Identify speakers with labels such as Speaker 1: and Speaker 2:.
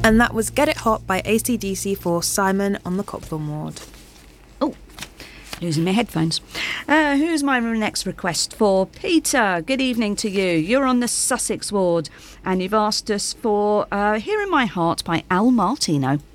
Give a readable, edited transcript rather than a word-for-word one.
Speaker 1: And that was Get It Hot by AC/DC for Simon on the Copthorne ward.
Speaker 2: Oh, losing my headphones. Who's my next request for? Peter, good evening to you. You're on the Sussex ward and you've asked us for Here in My Heart by Al Martino.